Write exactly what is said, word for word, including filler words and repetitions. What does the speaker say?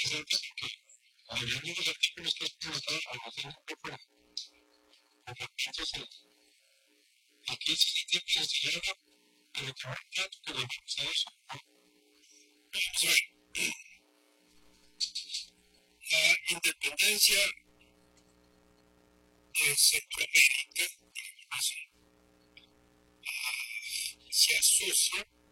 antecedentes en que hablando de los artículos que has presentado almacenan por fuera. Entonces, aquí sí se tiene que estudiar, pero que ahora ya que le vamos a eso. Vamos a ver. La independencia de Centroamérica, así, se asocia